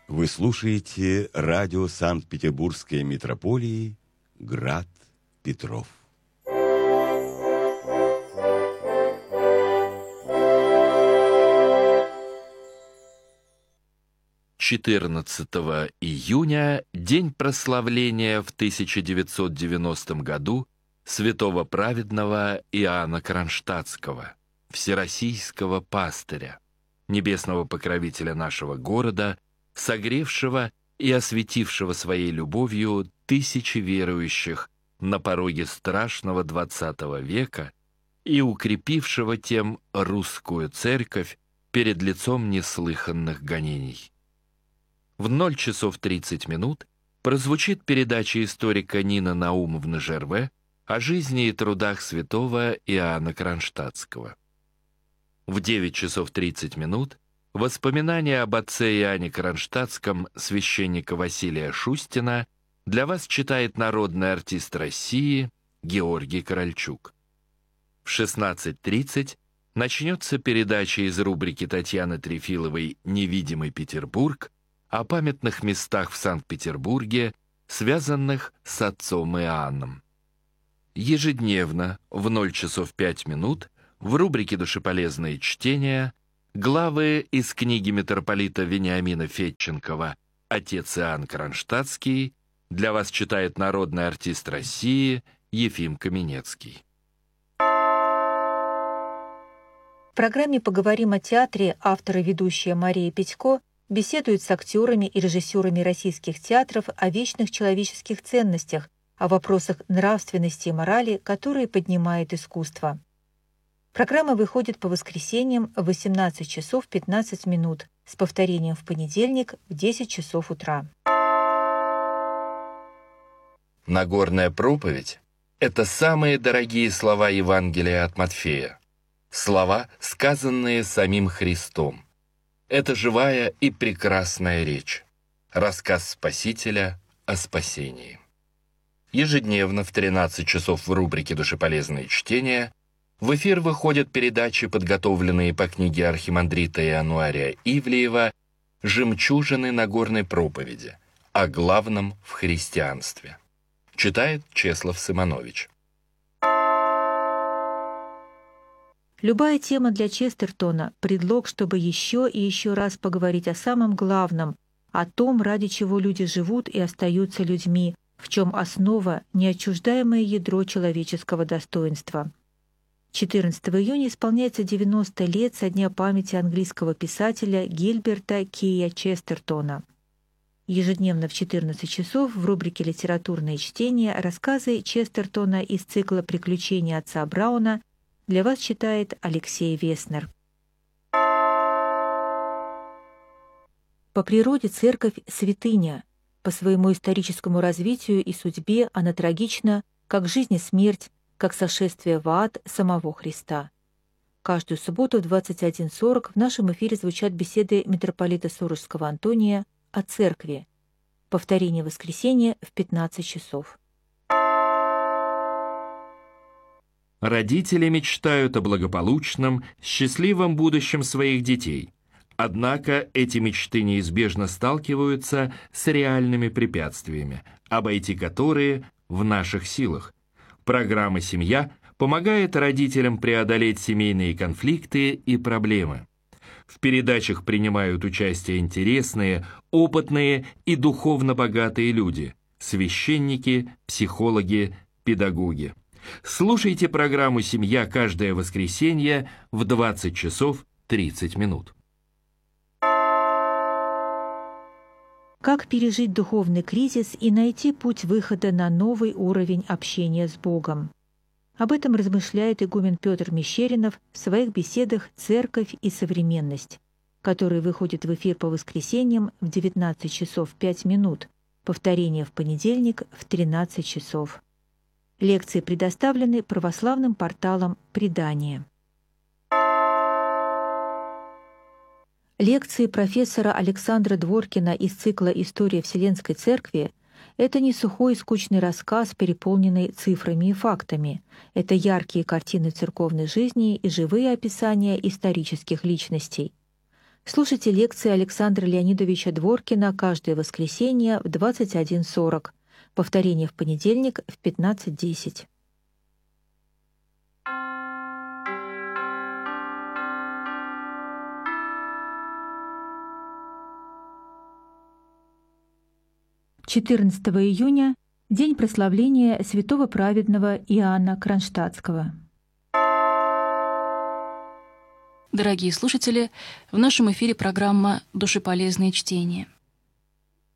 Вы слушаете радио Санкт-Петербургской митрополии «Град Петров». июня, день прославления в 1990 году святого праведного Иоанна Кронштадтского, всероссийского пастыря, небесного покровителя нашего города, согревшего и осветившего своей любовью тысячи верующих на пороге страшного XX века и укрепившего тем русскую церковь перед лицом неслыханных гонений. В 0:30 прозвучит передача историка Нины Наумовны Жерве о жизни и трудах святого Иоанна Кронштадтского. В 9:30 воспоминания об отце Иоанне Кронштадтском священника Василия Шустина для вас читает народный артист России Георгий Корольчук. В 16:30 начнется передача из рубрики Татьяны Трефиловой «Невидимый Петербург» о памятных местах в Санкт-Петербурге, связанных с отцом Иоанном. Ежедневно в 0:05 в рубрике «Душеполезные чтения» главы из книги митрополита Вениамина Федченкова «Отец Иоанн Кронштадтский» для вас читает народный артист России Ефим Каменецкий. В программе «Поговорим о театре» автор и ведущая Мария Петько беседует с актерами и режиссерами российских театров о вечных человеческих ценностях, о вопросах нравственности и морали, которые поднимает искусство. Программа выходит по воскресеньям в 18:15 с повторением в понедельник в 10 часов утра. Нагорная проповедь — это самые дорогие слова Евангелия от Матфея. Слова, сказанные самим Христом. Это живая и прекрасная речь. Рассказ Спасителя о спасении. Ежедневно в 13 часов в рубрике «Душеполезные чтения» в эфир выходят передачи, подготовленные по книге архимандрита Иануария Ивлеева «Жемчужины Нагорной проповеди» о главном в христианстве. Читает Чеслав Сыманович. Любая тема для Честертона – предлог, чтобы еще и еще раз поговорить о самом главном, о том, ради чего люди живут и остаются людьми, в чем основа – неотчуждаемое ядро человеческого достоинства. 14 июня исполняется 90 лет со дня памяти английского писателя Гильберта Кея Честертона. Ежедневно в 14 часов в рубрике «Литературные чтения» рассказы Честертона из цикла «Приключения отца Брауна» для вас читает Алексей Веснер. По природе церковь — святыня. По своему историческому развитию и судьбе она трагична, как жизнь и смерть, как сошествие в ад самого Христа. Каждую субботу в 21:40 в нашем эфире звучат беседы митрополита Сурожского Антония о церкви. Повторение в воскресенье в 15 часов. Родители мечтают о благополучном, счастливом будущем своих детей. Однако эти мечты неизбежно сталкиваются с реальными препятствиями, обойти которые в наших силах. Программа «Семья» помогает родителям преодолеть семейные конфликты и проблемы. В передачах принимают участие интересные, опытные и духовно богатые люди – священники, психологи, педагоги. Слушайте программу «Семья» каждое воскресенье в 20:30. Как пережить духовный кризис и найти путь выхода на новый уровень общения с Богом? Об этом размышляет игумен Петр Мещеринов в своих беседах «Церковь и современность», которые выходят в эфир по воскресеньям в 19:05, повторение в понедельник в 13 часов. Лекции предоставлены православным порталом «Предание». Лекции профессора Александра Дворкина из цикла «История Вселенской Церкви» — это не сухой и скучный рассказ, переполненный цифрами и фактами. Это яркие картины церковной жизни и живые описания исторических личностей. Слушайте лекции Александра Леонидовича Дворкина каждое воскресенье в 21:40. Повторение в понедельник в 15:10. «14 июня – день прославления святого праведного Иоанна Кронштадтского». Дорогие слушатели, в нашем эфире программа «Душеполезные чтения».